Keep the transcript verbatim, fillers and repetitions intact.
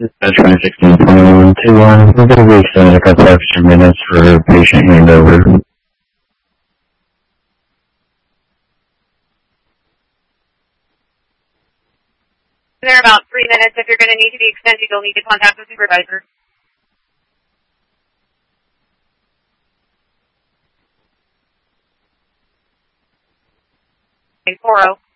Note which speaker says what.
Speaker 1: That's twenty sixteen twenty-one two one. We're going to be extended a couple extra minutes for patient handover.
Speaker 2: There are about three minutes. If you're going to need to be extended, you'll need to contact the supervisor. four oh.